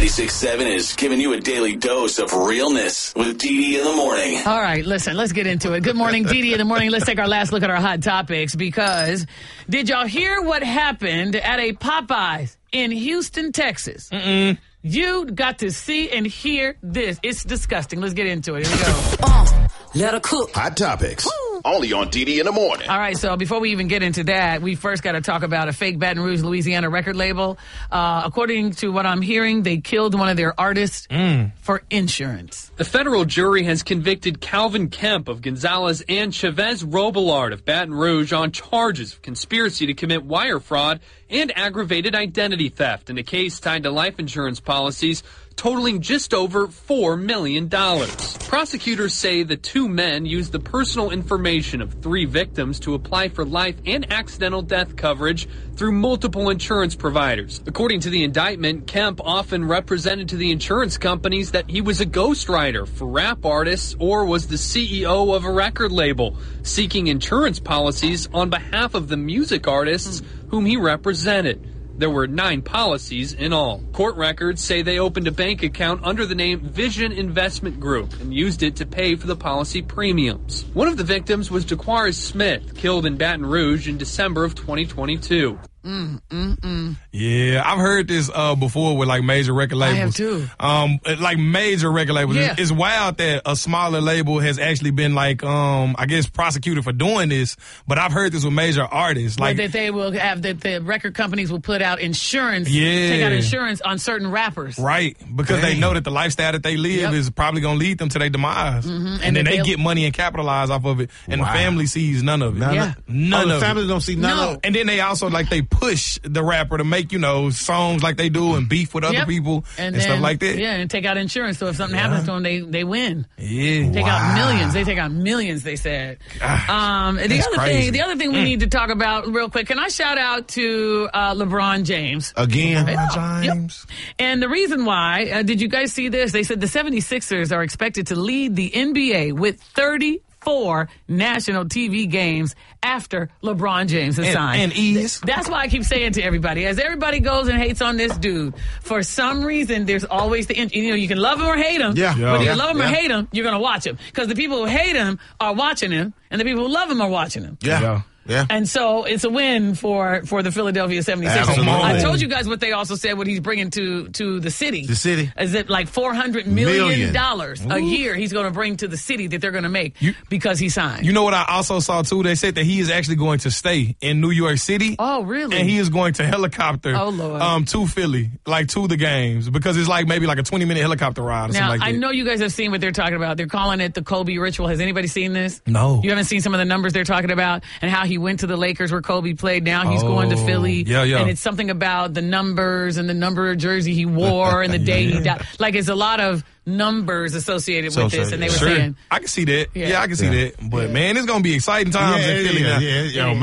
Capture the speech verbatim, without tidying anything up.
ninety-six point seven is giving you a daily dose of realness with Dee Dee in the morning. All right, listen, let's get into it. Good morning, Dee Dee in the morning. Let's take our last look at our hot topics because did y'all hear what happened at a Popeyes in Houston, Texas? Mm-mm. You got to see and hear this. It's disgusting. Let's get into it. Here we go. Uh, let her cook. Hot topics. Woo. Only on Dee Dee in the morning. All right, so before we even get into that, we first got to talk about a fake Baton Rouge, Louisiana record label. Uh, according to what I'm hearing, they killed one of their artists mm. for insurance. The federal jury has convicted Calvin Kemp of Gonzales and Chavez Robillard of Baton Rouge on charges of conspiracy to commit wire fraud and aggravated identity theft in a case tied to life insurance policies totaling just over four million dollars. Prosecutors say the two men used the personal information of three victims to apply for life and accidental death coverage through multiple insurance providers. According to the indictment, Kemp often represented to the insurance companies that he was a ghostwriter for rap artists or was the C E O of a record label, seeking insurance policies on behalf of the music artists whom he represented. There were nine policies in all. Court records say they opened a bank account under the name Vision Investment Group and used it to pay for the policy premiums. One of the victims was DeQuarez Smith, killed in Baton Rouge in December of twenty twenty-two. Mm, mm, mm. Yeah, I've heard this uh, before with like major record labels. I have too. Um, like major record labels. Yeah. It's, it's wild that a smaller label has actually been like, um, I guess, prosecuted for doing this. But I've heard this with major artists. Like that they will have that the record companies will put out insurance. Yeah. Take out insurance on certain rappers. Right, because Dang. they know that the lifestyle that they live yep. is probably going to lead them to their demise. Mm-hmm. And, and then they they'll... get money and capitalize off of it. And wow. the family sees none of it. None, yeah. none oh, of the family it. don't see none no. of it. And then they also, like, they push the rapper to make, you know, songs like they do and beef with other yep. people and, and then, stuff like that. Yeah, and take out insurance. So if something yeah. happens to them, they, they win. Yeah. Take wow. out millions. They take out millions, they said. Gosh, um, and the other crazy. thing, the other thing we mm. need to talk about real quick, can I shout out to uh, LeBron James? Again. Yeah. James. Yep. And the reason why, uh, did you guys see this? They said the seventy-sixers are expected to lead the N B A with thirty-four national T V games after LeBron James has and, signed. And ease. That's why I keep saying to everybody, as everybody goes and hates on this dude, for some reason, there's always the, you know, you can love him or hate him. Yeah. Whether yeah. you love him yeah. or hate him, you're going to watch him. Because the people who hate him are watching him, and the people who love him are watching him. Yeah. yeah. Yeah. And so it's a win for, for the Philadelphia seventy-sixers. Absolutely. I told you guys what they also said, what he's bringing to, to the city. The city. Is it like four hundred million dollars Million. a year he's going to bring to the city that they're going to make You- because he signed. You know what I also saw, too? They said that he is actually going to stay in New York City. Oh, really? And he is going to helicopter Oh, Lord. um, to Philly, like to the games, because it's like maybe like a twenty-minute helicopter ride or Now, something like I that. know you guys have seen what they're talking about. They're calling it the Kobe ritual. Has anybody seen this? No. You haven't seen some of the numbers they're talking about and how he went to the Lakers where Kobe played. Now he's Oh, going to Philly. yeah, yeah. And it's something about the numbers and the number of jersey he wore and the day he died. Like, it's a lot of numbers associated with this. And they were Sure. saying, I can see that. Yeah. Yeah, I can see Yeah. that. But, man, it's going to be exciting times yeah, in Philly yeah, now. yeah, yeah. Yo,